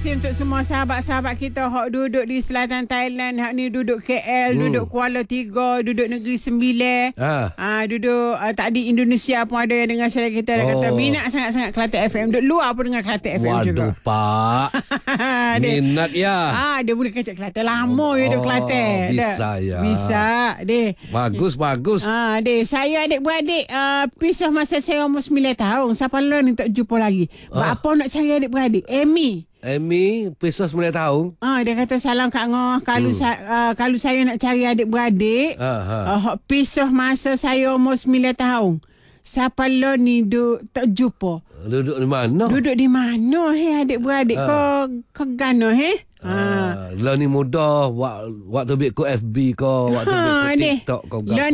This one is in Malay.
kasih untuk semua sahabat-sahabat kita hak duduk di selatan Thailand, hak ni duduk KL, duduk Kuala Tiga, duduk Negeri Sembilan. Duduk tadi Indonesia pun ada yang dengar suara kita. Dia kata minat sangat-sangat Kelantan FM. Duduk luar pun dengar Kelantan FM juga. Waduh, Pak. Minat ya. Dia boleh kecek Kelantan. Lama ya duduk Kelantan. Bisa ya. Bisa. Deh. Bagus. Deh, saya adik-beradik pisah masa saya umur 9 tahun. Siapa lo ni tak jumpa lagi. Apa nak cari adik-beradik? Amy pisah 9 tahun. Dia kata salam Kak Ngoh. Kalau saya nak cari adik-beradik, pisah masa saya umur 9 tahun. Siapa lo ni tak jumpa? Duduk di mana? Duduk di mana adik-beradik? Kau gano Lo ni mudah waktu bik ko FB ko, waktu bik ko TikTok ko.